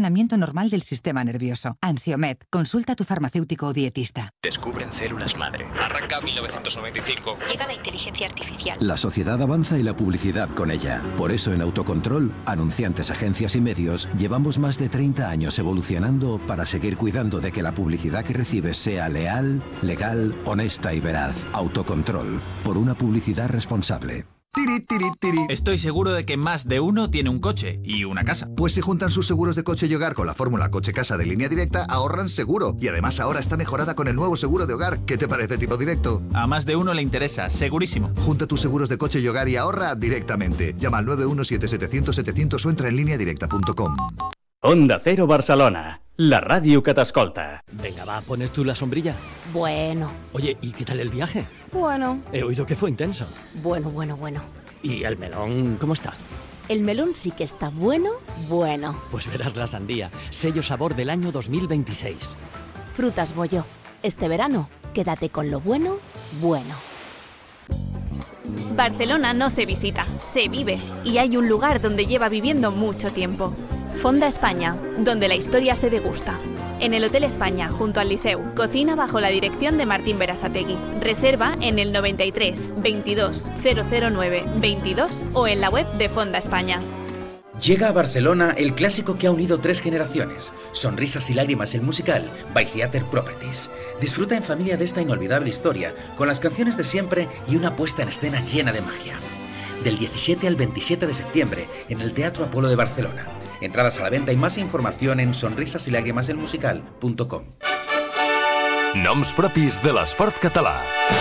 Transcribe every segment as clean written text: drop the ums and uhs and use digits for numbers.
funcionamiento normal del sistema nervioso. Ansiomed, consulta a tu farmacéutico o dietista. Descubren células madre. Arranca 1995. Llega la inteligencia artificial. La sociedad avanza y la publicidad con ella. Por eso en Autocontrol, anunciantes, agencias y medios, llevamos más de 30 años evolucionando para seguir cuidando de que la publicidad que recibes sea leal, legal, honesta y veraz. Autocontrol, por una publicidad responsable. Estoy seguro de que más de uno tiene un coche y una casa. Pues si juntan sus seguros de coche y hogar con la fórmula coche-casa de Línea Directa, ahorran seguro. Y además ahora está mejorada con el nuevo seguro de hogar. ¿Qué te parece, tipo directo? A más de uno le interesa, segurísimo. Junta tus seguros de coche y hogar y ahorra directamente. Llama al 917-700-700 o entra en lineadirecta.com. Onda Cero Barcelona, la ràdio que t'escolta. Venga, va, ¿pones tú la sombrilla? Bueno. Oye, ¿y qué tal el viaje? Bueno. He oído que fue intenso. Bueno. ¿Y el melón cómo está? El melón sí que está bueno. Pues verás la sandía, sello sabor del año 2026. Frutas Bollo. Este verano, quédate con lo bueno. Barcelona no se visita, se vive. Y hay un lugar donde lleva viviendo mucho tiempo. Fonda España, donde la historia se degusta. En el Hotel España, junto al Liceu, cocina bajo la dirección de Martín Berasategui. Reserva en el 93 22 009 22 o en la web de Fonda España. Llega a Barcelona el clásico que ha unido 3 generaciones. Sonrisas y lágrimas, el musical, by Theatre Properties. Disfruta en familia de esta inolvidable historia, con las canciones de siempre y una puesta en escena llena de magia. Del 17 al 27 de septiembre, en el Teatro Apolo de Barcelona. Entradas a la venta y más información en sonrisasilagrimaselmusical.com. Noms propis de l'esport català.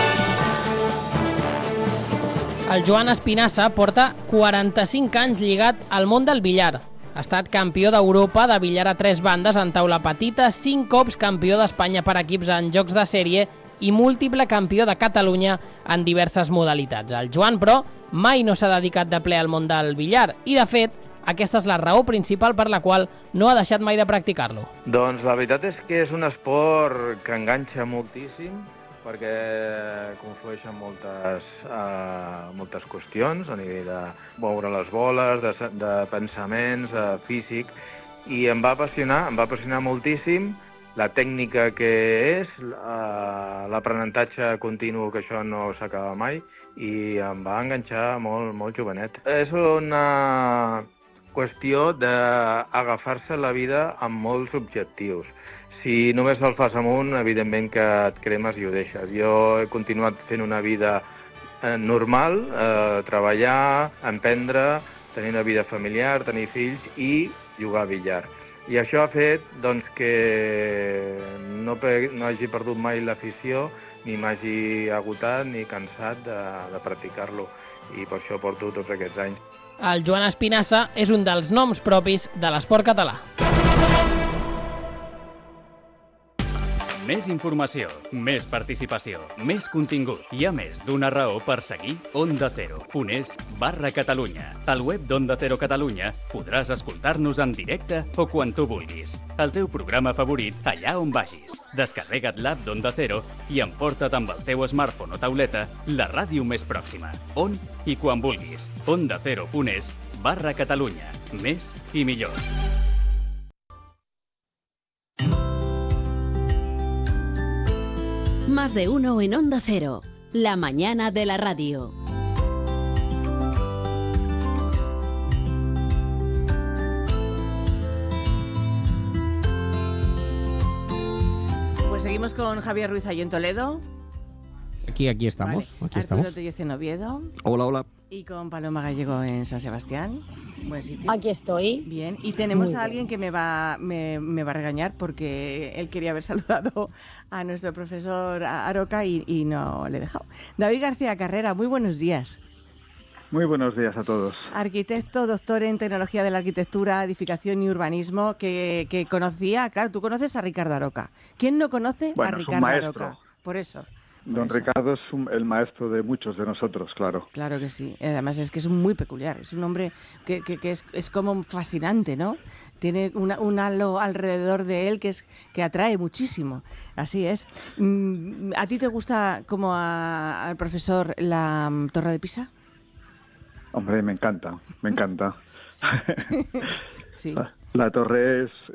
El Joan Espinassa porta 45 anys lligat al món del billar. Ha estat campió d'Europa de billar a 3 bandes en taula petita, 5 cops campió d'Espanya per equips en jocs de sèrie i múltiple campió de Catalunya en diverses modalitats. El Joan, però, mai no s'ha dedicat de ple al món del billar i, de fet, aquesta és la raó principal per la qual no ha deixat mai de practicar-lo. Doncs la veritat és que és un esport que enganxa moltíssim perquè conflueixen moltes qüestions a nivell de moure les boles, de pensaments, físic, i em va apassionar moltíssim la tècnica que és, l'aprenentatge continu, que això no s'acaba mai, i em va enganxar molt jovenet. És una qüestió d'agafar-se la vida amb molts objectius. Si només el fas amunt, evidentment que et cremes i ho deixes. Jo he continuat fent una vida normal, treballar, emprendre, tenir una vida familiar, tenir fills i jugar a billar. I això ha fet doncs, que no hagi perdut mai l'afició, ni m'hagi agotat ni cansat de practicar-lo. I per això porto tots aquests anys. El Joan Espinassa és un dels noms propis de l'esport català. Més informació, més participació, més contingut. Hi ha més d'una raó per seguir Onda Cero.es/Catalunya. Al web d'Onda Cero Catalunya podràs escoltar-nos en directe o quan tu vulguis. El teu programa favorit allà on vagis. Descarrega't l'app d'Onda Cero i emporta't amb el teu smartphone o tauleta la ràdio més pròxima. On i quan vulguis. OndaCero.es/Catalunya. Més i millor. Más de uno en Onda Cero, la mañana de la radio. Pues seguimos con Javier Ruiz allí en Toledo. Aquí estamos. Vale. Aquí Arturo estamos. Tellez en Oviedo. Hola. Y con Paloma Gallego en San Sebastián. Buen sitio. Aquí estoy. Bien. Y tenemos a alguien que me va a regañar porque él quería haber saludado a nuestro profesor Aroca y no le he dejado. David García Carrera, muy buenos días. Muy buenos días a todos. Arquitecto, doctor en Tecnología de la Arquitectura, Edificación y Urbanismo, que conocía, claro, tú conoces a Ricardo Aroca. ¿Quién no conoce a Ricardo Aroca? Por eso. Don Ricardo es el maestro de muchos de nosotros, claro. Claro que sí. Además es que es muy peculiar. Es un hombre que es como fascinante, ¿no? Tiene un halo alrededor de él que atrae muchísimo. Así es. ¿A ti te gusta, como al profesor, la Torre de Pisa? Hombre, me encanta. Sí. La torre es